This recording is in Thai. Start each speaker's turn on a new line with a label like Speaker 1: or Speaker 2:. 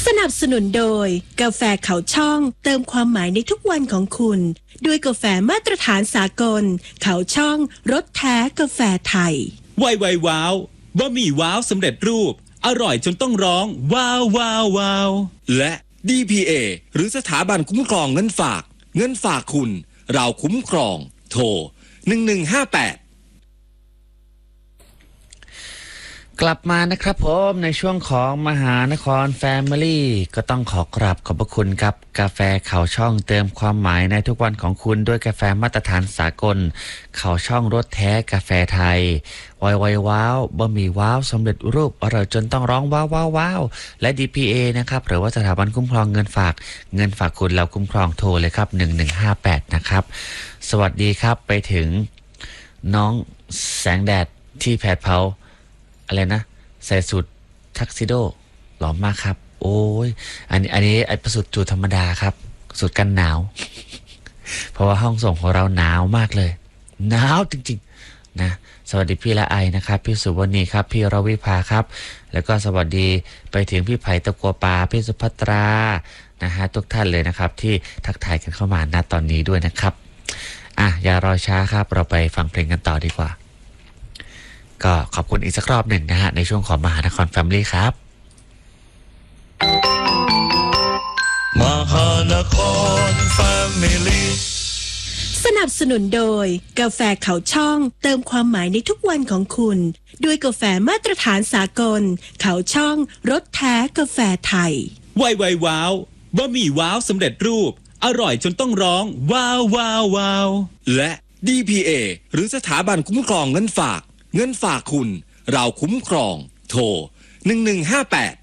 Speaker 1: สนับสนุนโดยกาแฟเขาช่องเติมความหมายในทุกวันของคุณด้วยกาแฟมาตรฐานสากลเขาช่องรสแท้กาแฟไทย
Speaker 2: ไวว้าวบะหมี่ว้าวสำเร็จรูปอร่อยจนต้องร้องว้าวว้าวว้าว
Speaker 3: และ DPA หรือสถาบันคุ้มครองเงินฝากคุณเราคุ้มครองโทร1158
Speaker 4: กลับมานะครับผมในช่วงของมหานครแฟมิลี่ก็ต้องขอกราบขอบพระคุณครับกาแฟเขาช่องเติมความหมายในทุกวันของคุณด้วยกาแฟมาตรฐานสากลเขาช่องรสแท้กาแฟไทยไวว้าวบะหมี่ว้าวสำเร็จรูปอร่อยจนต้องร้องว้าวว้าวว้าวและ DPA นะครับหรือว่าสถาบันคุ้มครองเงินฝากคุณเราคุ้มครองโทรเลยครับ1158นะครับสวัสดีครับไปถึงน้องแสงแดดที่แผดเผาอะไรนะใส่สูททักซิโดหล่อมากครับโอ้ยอันนี้ไอ้ประสุดจูธรรมดาครับสูทกันหนาว เพราะว่าห้องส่งของเราหนาวมากเลยหนาวจริงๆนะสวัสดีพี่ละไอนะครับพี่สุวรรณีครับพี่รวิภาครับแล้วก็สวัสดีไปถึงพี่ไผ่ตะกัวปาพี่สุภัตรานะฮะทุกท่านเลยนะครับที่ทักทายกันเข้ามาณตอนนี้ด้วยนะครับอย่ารอช้าครับเราไปฟังเพลงกันต่อดีกว่าก็ขอบคุณอีกสักรอบหนึ่งนะฮะในช่วงของมหานครแฟมิลี่ครับ
Speaker 5: มหานครแฟมิลี่
Speaker 1: สนับสนุนโดยกาแฟเขาช่องเติมความหมายในทุกวันของคุณด้วยกาแฟมาตรฐานสากลเขาช่องรสแท้กาแฟไทย
Speaker 2: ไวว้าวบะหมี่ว้าวสำเร็จรูปอร่อยจนต้องร้องว้าวว้าวว้าว
Speaker 3: และ DPA หรือสถาบันคุ้มครองเงินฝากคุณเราคุ้มครองโทร1158